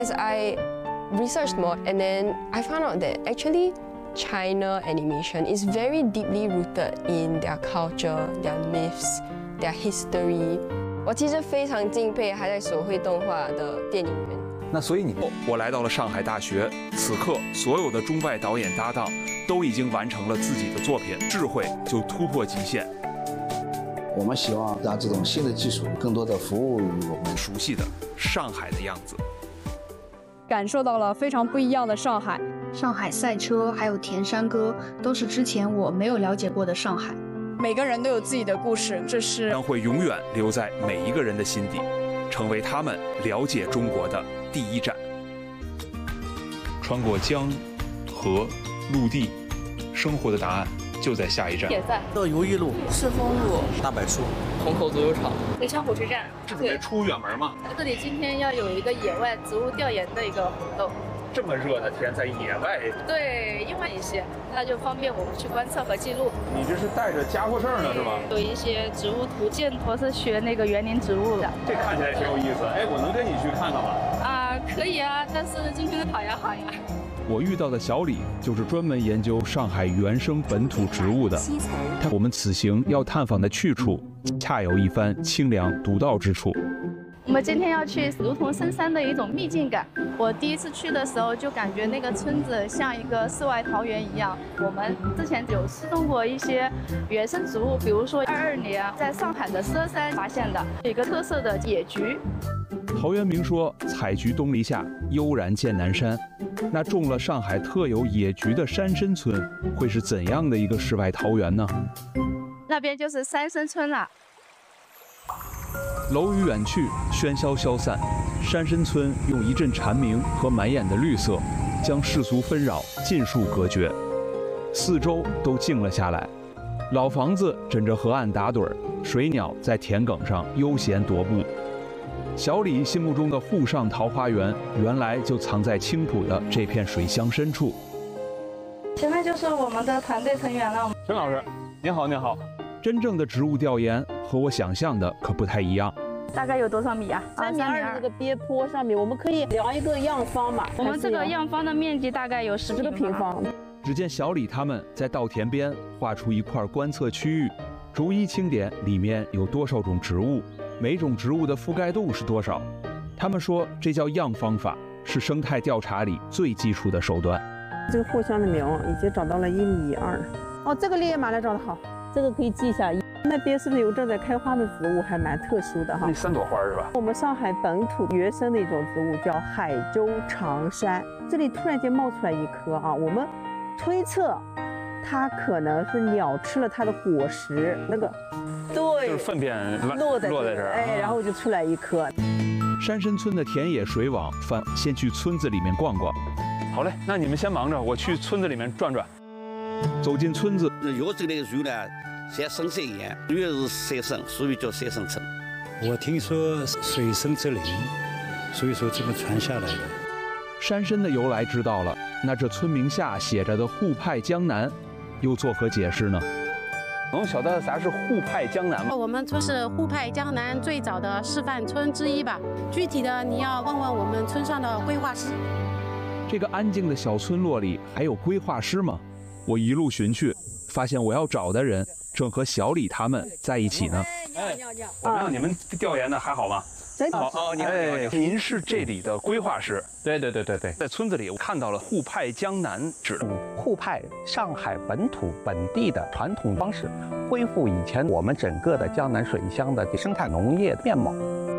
As I researched more, and then I found out that actually China animation is very deeply rooted in their culture, their myths, their history. 我其实非常敬佩还在手绘动画的电影人。 那所以我来到了上海大学，此刻所有的中外导演搭档都已经完成了自己的作品，智慧就突破极限。 我们希望让这种新的技术更多的服务于我们熟悉的上海的样子， 感受到了非常不一样的上海。 上海赛车还有田山歌都是之前我没有了解过的上海。 每个人都有自己的故事，这是将会永远留在每一个人的心底，成为他们了解中国的第一站。穿过江、河、陆地，生活的答案就在下一站。 铁站到如意路、 顺丰路、 大柏树、 虹口足球场、梅昌火车站。 是准备出远门吗？ 这里今天要有一个野外植物调研的一个活动。 这么热的天，在野外？ 对，因为一些，那就方便我们去观测和记录。 你这是带着家伙事儿呢，是吧？ 有一些植物图鉴，我是学那个园林植物的。 这看起来挺有意思。哎，我能跟你去看看吗？ 啊，可以啊，但是今天好呀。 我遇到的小李就是专门研究上海原生本土植物的。我们此行要探访的去处，恰有一番清凉独到之处。 我们今天要去如同深山的一种秘境感。我第一次去的时候就感觉那个村子像一个世外桃源一样。我们之前有失踪过一些原生植物，比如说22年在上海的佘山发现的一个特色的野菊。 陶渊明说：“采菊东篱下，悠然见南山。”那种了上海特有野菊的山参村，会是怎样的一个世外桃源呢？ 那边就是山参村了。 楼宇远去，喧嚣消散，山参村用一阵蝉鸣和满眼的绿色，将世俗纷扰尽数隔绝，四周都静了下来。老房子枕着河岸打盹儿，水鸟在田埂上悠闲踱步。小李心目中的沪上桃花源，原来就藏在青浦的这片水乡深处。 前面就是我们的团队成员了。 陈老师，您好，您好。 真正的植物调研和我想象的可不太一样。 大概有多少米啊 ？3.2米的这个边坡上面，我们可以量一个样方嘛。 我们这个样方的面积大概有10个平方。 只见小李他们在稻田边画出一块观测区域，逐一清点里面有多少种植物，每种植物的覆盖度是多少。他们说这叫样方法，是生态调查里最基础的手段。 这个藿香的苗已经长到了1.2米。哦，这个烈焰马来长得好，这个可以记一下。那边是不是有正在开花的植物，还蛮特殊的哈？ 那3朵花是吧？ 我们上海本土原生的一种植物叫海州长杉，这里突然间冒出来一颗啊，我们推测它可能是鸟吃了它的果实，那个对， 就是粪便落在这儿， 哎，然后就出来一颗。 山参村的田野水网，先去村子里面逛逛。 好嘞，那你们先忙着，我去村子里面转转。 走进村子， 有这个树呢，像深山一样，越是山生，所以叫山生村。 我听说水生之灵，所以说这么传下来的。 山参的由来知道了，那这村名下写着的沪派江南，又作何解释呢？ 能晓得啥是沪派江南吗？ 我们村是沪派江南最早的示范村之一吧，具体的你要问问我们村上的规划师。 这个安静的小村落里还有规划师吗？我一路寻去，发现我要找的人正和小李他们在一起呢。 哎，怎么样？你们调研的还好吗？好哦，您是这里的规划师？ 对， 在村子里我看到了沪派江南指的沪派上海本土本地的传统方式，恢复以前我们整个的江南水乡的生态农业面貌。